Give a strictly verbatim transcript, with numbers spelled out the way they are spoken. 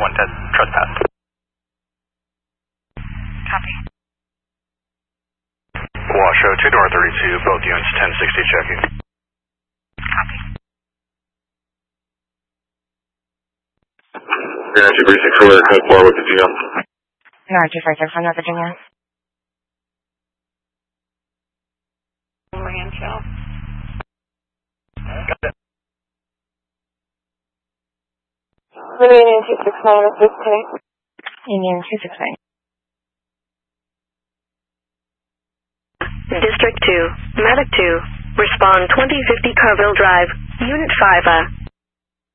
one ten, trespass. Copy. Washoe, two door thirty-two, both units ten sixty checking. Copy. Energy Precinct four, code four, what continue on? N R two five six one, North Virginia. Rancho. Got it. Union two six nine, is this today? Union two six nine. District two, Medic two, respond twenty fifty Carville Drive, Unit five A.